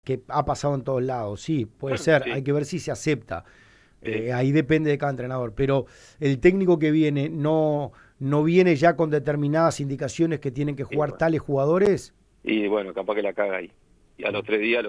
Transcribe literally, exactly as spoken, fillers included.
que ha pasado en todos lados, sí, puede Bueno, ser, hay sí, que ver si se acepta. sí. Eh, ahí depende de cada entrenador, pero el técnico que viene no, no viene ya con determinadas indicaciones que tienen que Y jugar bueno, tales jugadores. y bueno, capaz que la caga ahí. Y a los tres días